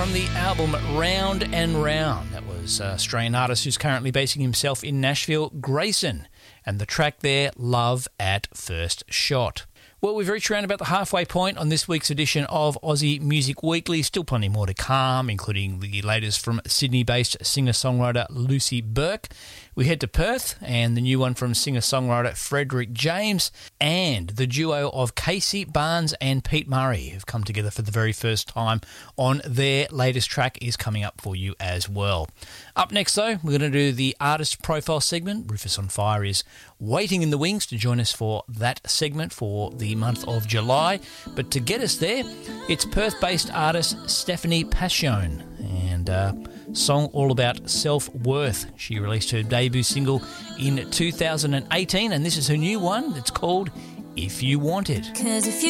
from the album Round and Round. That was Australian artist who's currently basing himself in Nashville, Grayson, and the track there, Love at First Shot. Well, we've reached around about the halfway point on this week's edition of Aussie Music Weekly. Still plenty more to come, including the latest from Sydney-based singer-songwriter Lucy Burke. We head to Perth and the new one from singer-songwriter Frederick James, and the duo of Casey Barnes and Pete Murray, who've come together for the very first time on their latest track, is coming up for you as well. Up next, though, we're going to do the artist profile segment. Rufus on Fire is waiting in the wings to join us for that segment for the month of July. But to get us there, it's Perth-based artist Stephanie Passione, and song all about self-worth. She released her debut single in 2018, and this is her new one. It's called If You Want It. 'Cause if you